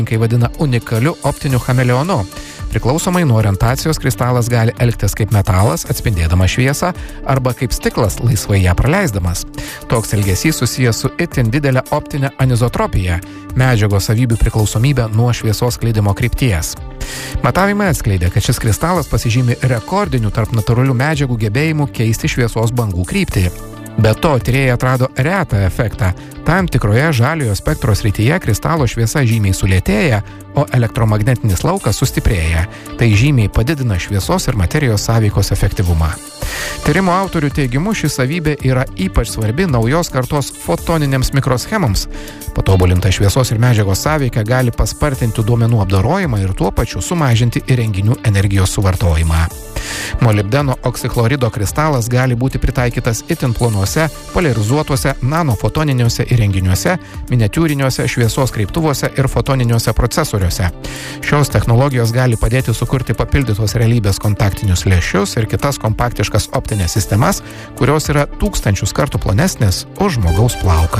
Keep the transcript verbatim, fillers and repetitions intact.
kai vadina unikaliu optiniu chameleonu. Priklausomai nuo orientacijos kristalas gali elgtis kaip metalas, atspindėdamas šviesą, arba kaip stiklas, laisvai ją praleisdamas. Toks elgesys susijęs su itin didelė optinė anizotropija, medžiagos savybių priklausomybė nuo šviesos skleidimo krypties. Matavimai atskleidė, kad šis kristalas pasižymi rekordiniu tarp natūralių medžiagų gebėjimu keisti šviesos bangų kryptį. Be to, tyrėjai atrado retą efektą. Tam tikroje žaliojo spektro srityje kristalo šviesa žymiai sulėtėja, o elektromagnetinis laukas sustiprėja. Tai žymiai padidina šviesos ir materijos sąveikos efektyvumą. Tyrimo autorių teigimu ši savybė yra ypač svarbi naujos kartos fotoninėms mikroschemoms. Patobulinta šviesos ir medžiagos sąveika gali paspartinti duomenų apdorojimą ir tuo pačiu sumažinti įrenginių energijos suvartojimą. Molibdeno oksikchlorido kristalas gali būti pritaikytas itin plonuose, poliarizuotuose, nanofotoniniuose įrenginiuose, miniatiūriniuose šviesos kreiptuvuose ir fotoniniuose procesoriuose. Šios technologijos gali padėti sukurti papildytos realybės kontaktinius lęšius ir kitas kompaktiškas optinės sistemas, kurios yra tūkstančius kartų plonesnės už žmogaus plauką.